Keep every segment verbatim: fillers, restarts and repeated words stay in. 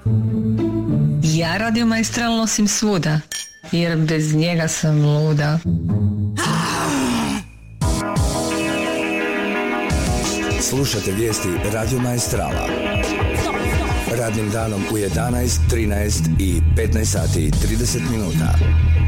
Ja Radio Maestral nosim svuda, jer bez njega sam luda. Slušate vijesti Radio Maestrala. Radnim danom u jedanaest, trinaest i petnaest sati i trideset minuta.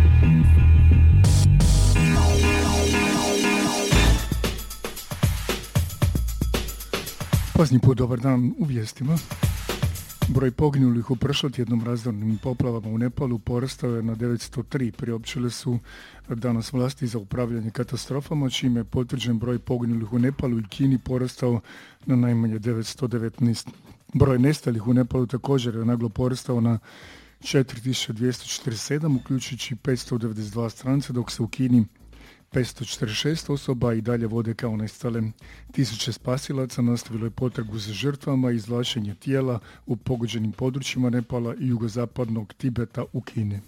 Pozni put, dobar dan u vijestima. Broj poginulih u prošlotjednom razornim poplavama u Nepalu porastao je na devetsto tri. Priopćile su danas vlasti za upravljanje katastrofama, čime je potvrđen broj poginulih u Nepalu i Kini porastao na najmanje devetsto devetnaest. Broj nestalih u Nepalu također je naglo porastao na četiri tisuće dvjesto četrdeset sedam, uključujući petsto devedeset dva stranca, dok se u Kini petsto četrdeset šest osoba i dalje vode kao nestale. Tisuće spasilaca nastavilo je potragu za žrtvama i izvlačenje tijela u pogođenim područjima Nepala i jugozapadnog Tibeta u Kini.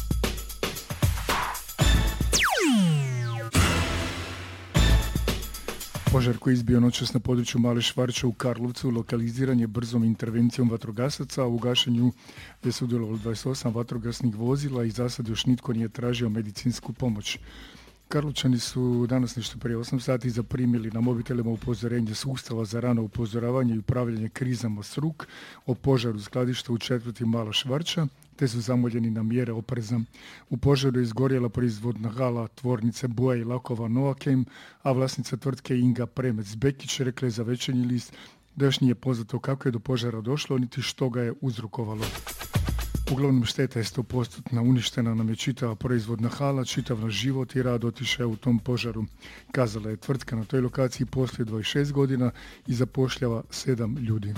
Požar koji je izbio noćas na području Male Švarče u Karlovcu lokaliziran je brzom intervencijom vatrogasaca, a u gašenju je sudjelovalo dvadeset osam vatrogasnih vozila i za sad još nitko nije tražio medicinsku pomoć. Karlovčani su danas nešto prije osam sati zaprimili na mobitelima upozorenje sustava za rano upozoravanje i upravljanje krizama S R U K o požaru skladišta u četvrti Mala Švarča, te su zamoljeni na mjere opreza. U požaru je izgorjela proizvodna hala tvornice boja i lakova Noakem, a vlasnica tvrtke Inga Premec-Bekić rekla je za Večernji list da još nije poznato kako je do požara došlo, niti što ga je uzrokovalo. Uglavnom šteta je sto posto uništena nam je čitava proizvodna hala, čitav naš život i rad otišao u tom požaru. Kazala je tvrtka na toj lokaciji poslije dvadeset šest godina i zapošljava sedam ljudi.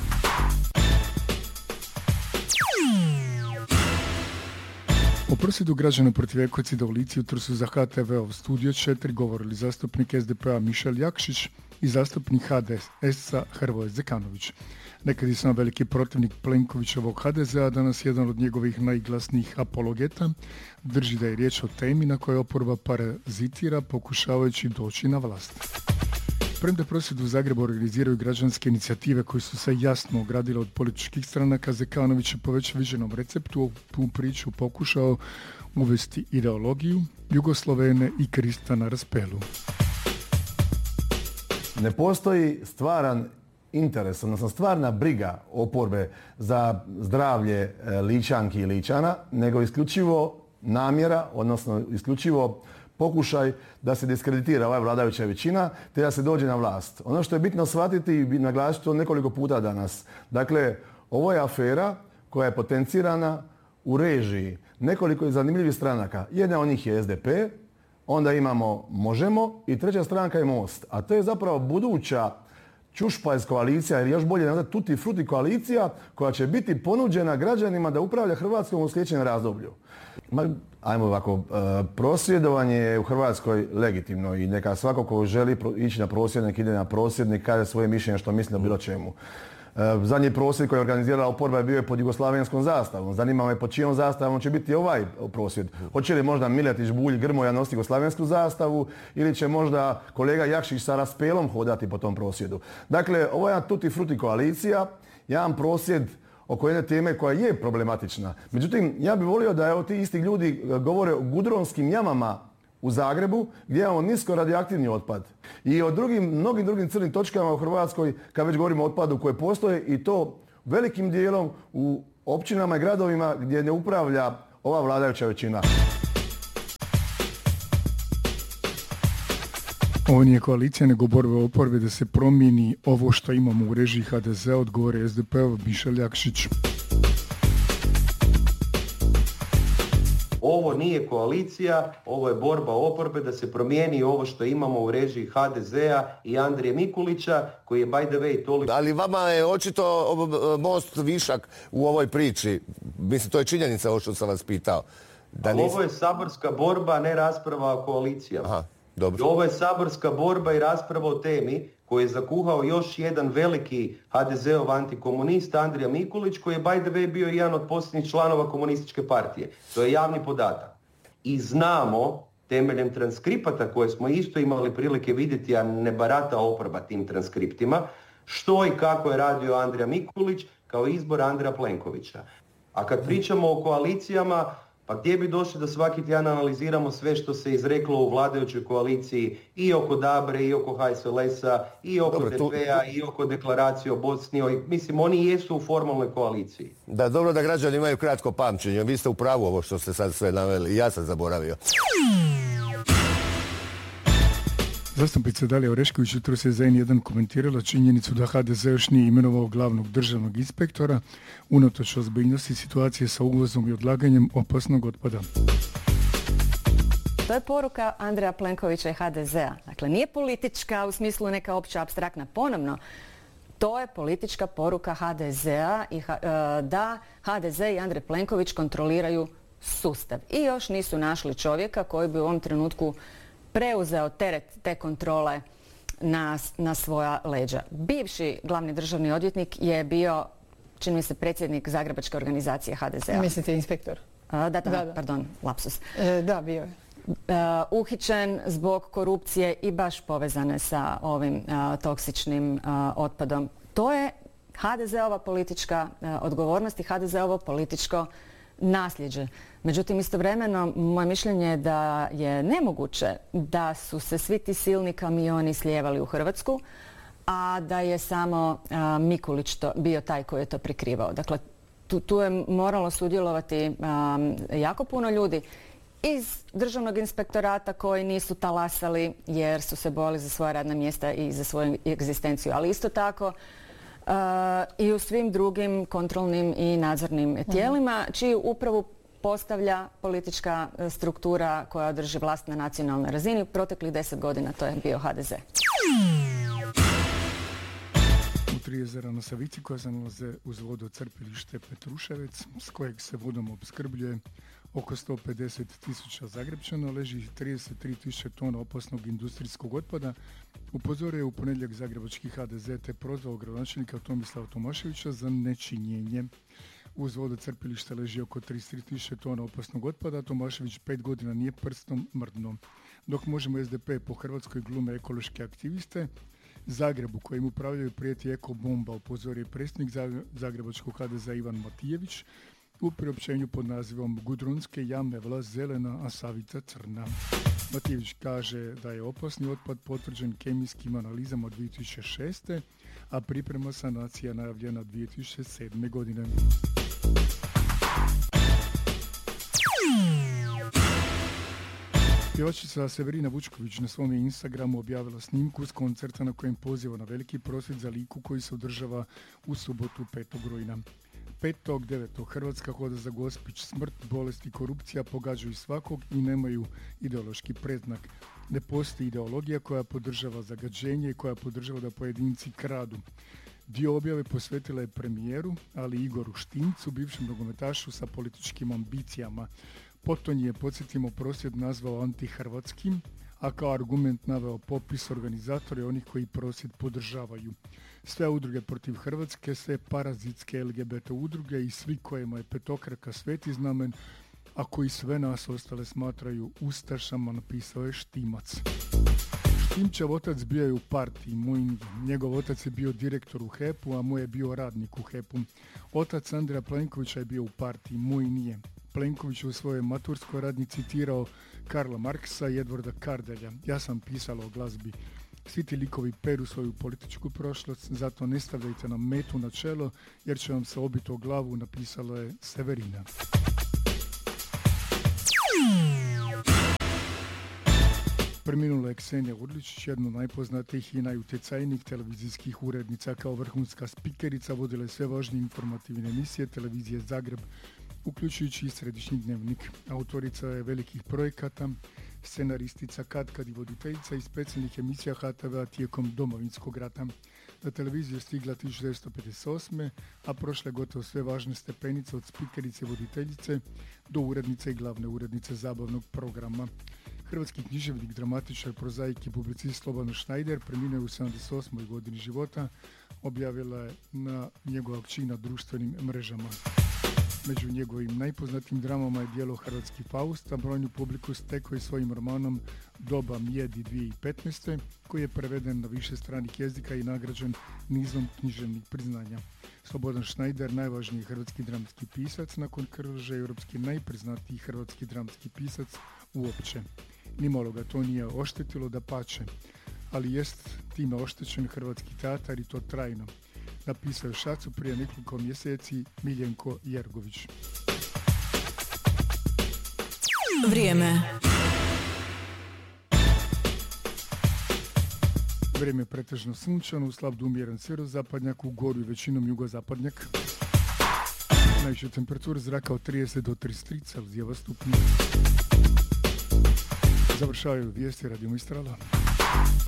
O prosvjedu građana protiv ekocida u Lici jutro su za H T V-ov Studio četiri govorili zastupnik S D P-a Mišel Jakšić i zastupnik H D S-a Hrvoje Zekanović. Nekad je sam veliki protivnik Plenkovićevog H D Z-a, danas jedan od njegovih najglasnijih apologeta, drži da je riječ o temi na kojoj oporba parazitira pokušavajući doći na vlast. Premda prosvjed u Zagrebu organiziraju građanske inicijative koje su se jasno ogradile od političkih stranaka, Zekanović je po već viđenom receptu u priču pokušao uvesti ideologiju Jugoslovene i Krista na raspelu. Ne postoji stvaran interes, odnosno stvarna briga oporbe za zdravlje Ličanki i Ličana, nego isključivo namjera, odnosno isključivo pokušaj da se diskreditira ova vladajuća većina te da se dođe na vlast. Ono što je bitno shvatiti i naglasiti to nekoliko puta danas. Dakle, ovo je afera koja je potencirana u režiji nekoliko zanimljivih stranaka. Jedna od njih je S D P, onda imamo Možemo i treća stranka je Most. A to je zapravo buduća čušpajs koalicija, ili još bolje nazvati tutti frutti koalicija koja će biti ponuđena građanima da upravlja Hrvatskom u sljedećem razdoblju. Ma, ajmo ovako, prosvjedovanje je u Hrvatskoj legitimno i neka svako ko želi ići na prosvjed, nek ide na prosvjed, nek kaže svoje mišljenje što misli o bilo čemu. Zadnji prosvjed koji je organizirala oporba je bio je pod jugoslavenskom zastavom. Zanima me pod čijom zastavom će biti ovaj prosvjed. Hoće li možda Miletić, Bulj, Grmoja nositi jugoslavensku zastavu ili će možda kolega Jakšić sa raspelom hodati po tom prosvjedu. Dakle, ovo je jedna tutti frutti koalicija, jedan prosvjed oko jedne teme koja je problematična. Međutim, ja bih volio da evo, ti isti ljudi govore o gudronskim jamama u Zagrebu gdje imamo nisko radioaktivni otpad. I o drugim, mnogim drugim crnim točkama u Hrvatskoj, kad već govorimo o otpadu koje postoje, i to velikim dijelom u općinama i gradovima gdje ne upravlja ova vladajuća većina. Ovo nije koalicija, nego borba oporbe da se promijeni ovo što imamo u režiji H D Z-a, odgovore S D P-ov Mišel Jakšić. Ovo nije koalicija, ovo je borba oporbe da se promijeni ovo što imamo u režiji H D Z-a i Andrije Mikulića, koji je by the way toliko... Ali vama je očito Most višak u ovoj priči. Mislim, to je činjenica ovo što sam vas pitao. Da nis... Ovo je saborska borba, ne rasprava o koalicijama. Aha, dobro. Ovo je saborska borba i rasprava o temi koji je zakuhao još jedan veliki H D Z-ov antikomunist, Andrija Mikulić, koji je by the way bio jedan od posljednjih članova komunističke partije. To je javni podatak. I znamo, temeljem transkripata koje smo isto imali prilike vidjeti, a ne barata oporba tim transkriptima, što i kako je radio Andrija Mikulić, kao izbor Andreja Plenkovića. A kad pričamo o koalicijama, pa gdje bi došli da svaki tjedan analiziramo sve što se izreklo u vladajućoj koaliciji i oko Dabre, i oko H S L S-a, i oko Dobro, D tu- P-a, i oko deklaracije o Bosni. O- Mislim, oni jesu u formalnoj koaliciji. Da, dobro da građani imaju kratko pamćenje. Vi ste u pravu ovo što ste sad sve naveli. Ja sam zaboravio. Zastupnica Dalija Orešković jutros je za en jedan komentirala činjenicu da ha de ze još nije imenovao glavnog državnog inspektora unatoč ozbiljnosti situacije sa uvozom i odlaganjem opasnog otpada. To je poruka Andreja Plenkovića i ha de zea. Dakle, nije politička u smislu neka opća apstraktna. Ponovno, to je politička poruka ha de zea i ha- e, da ha de ze i Andrej Plenković kontroliraju sustav. I još nisu našli čovjeka koji bi u ovom trenutku preuzeo teret te kontrole na, na svoja leđa. Bivši glavni državni odvjetnik je bio, čini mi se, predsjednik Zagrebačke organizacije ha de zea. Mislite inspektor? A, da, da, Da, da. pardon, lapsus. E, da, bio je. Uh, uhićen zbog korupcije i baš povezane sa ovim uh, toksičnim uh, otpadom. To je ha de zeova politička uh, odgovornost i ha de zeovo političko nasljeđe. Međutim, istovremeno, moje mišljenje je da je nemoguće da su se svi ti silni kamioni slijevali u Hrvatsku, a da je samo uh, Mikulić to, bio taj koji je to prikrivao. Dakle, tu, tu je moralo sudjelovati um, jako puno ljudi iz državnog inspektorata koji nisu talasali jer su se bojali za svoja radna mjesta i za svoju egzistenciju. Ali isto tako uh, i u svim drugim kontrolnim i nadzornim tijelima, čiju upravu postavlja politička uh, struktura koja drži vlast na nacionalnoj razini. U proteklih deset godina to je bio ha de ze. U tri jezera na Savici koja se nalaze uz vodocrpilište Petruševec, s kojeg se vodom opskrbljuje oko sto pedeset tisuća Zagrebčana, leži trideset tri tisuće tona opasnog industrijskog otpada. Upozorio je u ponedjeljak zagrebački ha de ze te prozvao gradonačelnika Tomislava Tomaševića za nečinjenje. Uz vodocrpilište leži oko trideset tri tisuće tona opasnog otpada. Tomašević pet godina nije prstom mrdno. Dok Možemo es de pe po Hrvatskoj glume ekološke aktiviste, Zagrebu kojim upravljaju prijeti eko bomba, upozorio je predsjednik zagrebačkog ha de zea Ivan Matijević u priopćenju pod nazivom Gudrunske jame vlast zelena, a Savica crna. Matijević kaže da je opasni otpad potvrđen kemijskim analizama od dvije tisuće šeste. a priprema sanacija najavljena dvije tisuće sedme. godine. Pjevačica Severina Vučković na svom je Instagramu objavila snimku s koncerta na kojem poziva na veliki prosvjed za Liku koji se održava u subotu petog rujna. petog devetog Hrvatska hoda za Gospić, smrt, bolest i korupcija pogađaju svakog i nemaju ideološki predznak. Ne postoji ideologija koja podržava zagađenje i koja podržava da pojedinci kradu. Dio objave posvetila je premijeru, ali i Igoru Štincu, bivšem nogometašu sa političkim ambicijama. Potom je, podsjetimo, prosvjed nazvao antihrvatskim, a kao argument naveo popis organizatora i onih koji prosvjed podržavaju. Sve udruge protiv Hrvatske, sve parazitske el ge be te udruge i svi kojima je petokraka sveti znamen, a koji sve nas ostale smatraju ustašama, napisao je Štimac. Štimčev otac bio je u partiji Mojnji. Njegov otac je bio direktor u he pe u, a moj je bio radnik u he pe u. Otac Andreja Plenkovića je bio u partiji Mojnije. Plenković u svojoj maturskoj radnji citirao Karla Marksa i Edvarda Kardelja. Ja sam pisala o glazbi. Svi ti likovi peru svoju političku prošlost, zato ne stavljajte nam metu na čelo, jer će vam se obiti o glavu, napisala je Severina. Preminula je Ksenija Urličić, jedna od najpoznatijih i najutjecajnijih televizijskih urednica. Kao vrhunska spikerica vodila je sve važnije informativne emisije televizije Zagreb, uključujući i Središnji dnevnik. Autorica je velikih projekata, scenaristica, katkad i voditeljica i specijalnih emisija ha te ve-a tijekom Domovinskog rata. Na televiziju je stigla tisuću devetsto pedeset osme. a prošle gotovo sve važne stepenice od spikerice i voditeljice do urednice i glavne urednice zabavnog programa. Hrvatski književnik, dramatičar, prozaik i publicist Slobodan Šnajder preminuo je u sedamdeset osmoj godini života, objavila je na njegova kći na društvenim mrežama. Među njegovim najpoznatijim dramama je djelo Hrvatski Faust, a brojnu publiku stekao i svojim romanom Doba mjedi dvije tisuće petnaeste. koji je preveden na više stranih jezika i nagrađen nizom književnih priznanja. Slobodan Šnajder, najvažniji hrvatski dramski pisac, nakon Krleže europski najpriznatiji hrvatski dramski pisac uopće. Nimalo ga to nije oštetilo, da pače, ali jest time oštećen hrvatski teatar i to trajno. Napisao je Šacu prije nekoliko mjeseci Miljenko Jergović. Vrijeme. Vrijeme je pretežno sunčano, slab do umjeren sjeverozapadnjak, u goru i većinom jugozapadnjak. Najviša temperatura zraka od trideset do trideset tri Celzijeva stupnja. Završavaju vijesti Radio Maistrala.